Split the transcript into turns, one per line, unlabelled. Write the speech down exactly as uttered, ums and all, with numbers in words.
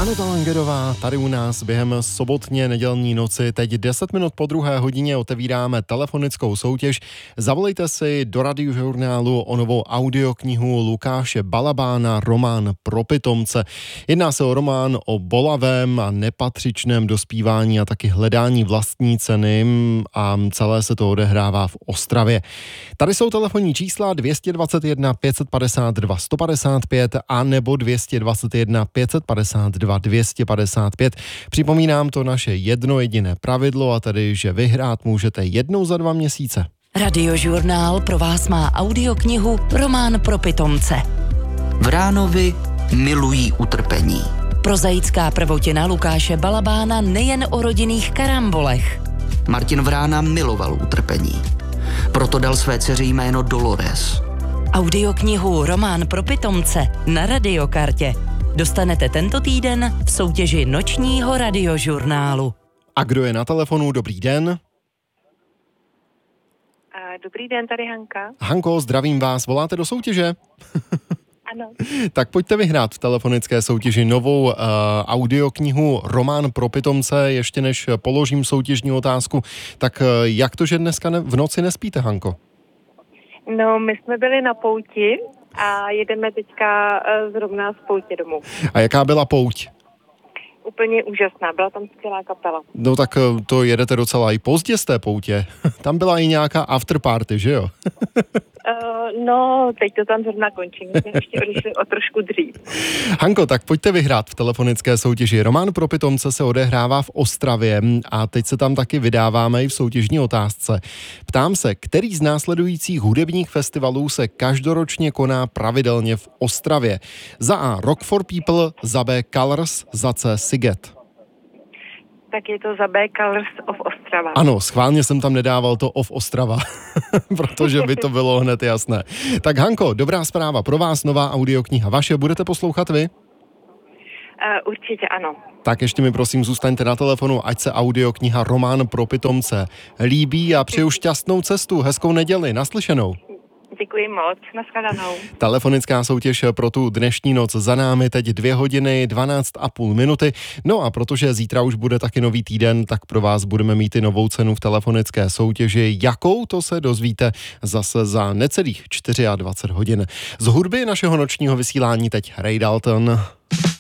Aneta Langerová tady u nás během sobotně nedělní noci. Teď deset minut po druhé hodině otevíráme telefonickou soutěž. Zavolejte si do Radiožurnálu o novou audioknihu Lukáše Balabána Román pro pitomce. Jedná se o román o bolavém a nepatřičném dospívání a taky hledání vlastní ceny a celé se to odehrává v Ostravě. Tady jsou telefonní čísla dvě stě dvacet jedna pět set padesát dva sto padesát pět a nebo dvě stě dvacet jedna pět set padesát dva dvě stě padesát pět. Připomínám to naše jedno jediné pravidlo, a tedy, že vyhrát můžete jednou za dva měsíce.
Radiožurnál pro vás má audioknihu Román pro pitomce.
Vránovi milují utrpení.
Prozaická prvotina Lukáše Balabána nejen o rodinných karambolech.
Martin Vrána miloval utrpení. Proto dal své dceři jméno Dolores.
Audioknihu Román pro pitomce na Radiokartě dostanete tento týden v soutěži nočního Radiožurnálu.
A kdo je na telefonu? Dobrý den.
Dobrý den, tady Hanka.
Hanko, zdravím vás. Voláte do soutěže?
Ano.
Tak pojďte vyhrát v telefonické soutěži novou uh, audioknihu Román pro pitomce. Ještě než položím soutěžní otázku, tak uh, jak to, že dneska ne- v noci nespíte, Hanko?
No, my jsme byli na pouti a jedeme teďka uh, zrovna z poutě domů.
A jaká byla pouť?
Úplně úžasná, byla tam skvělá kapela.
No tak uh, to jedete docela i pozdě z té poutě. Tam byla i nějaká afterparty, že jo?
Uh, no, teď to tam zrovna končí. My jsme ještě odešli o trošku dřív.
Hanko, tak pojďte vyhrát v telefonické soutěži. Román pro pitomce se odehrává v Ostravě a teď se tam taky vydáváme i v soutěžní otázce. Ptám se, který z následujících hudebních festivalů se každoročně koná pravidelně v Ostravě? Za A Rock for People, za B Colors, za C Siget.
Tak je to za B Colors of Ostrava.
Ano, schválně jsem tam nedával to of Ostrava, protože by to bylo hned jasné. Tak Hanko, dobrá zpráva pro vás, nová audiokniha. Vaše, budete poslouchat vy?
Uh, určitě ano.
Tak ještě mi prosím zůstaňte na telefonu, ať se audiokniha Román pro pitomce líbí a přeju šťastnou cestu, hezkou neděli, naslyšenou.
Děkuji moc, nashledanou.
Telefonická soutěž pro tu dnešní noc za námi, teď dvě hodiny, dvanáct a půl minuty. No a protože zítra už bude taky nový týden, tak pro vás budeme mít i novou cenu v telefonické soutěži. Jakou, to se dozvíte zase za necelých dvacet čtyři hodin. Z hudby našeho nočního vysílání teď Ray Dalton.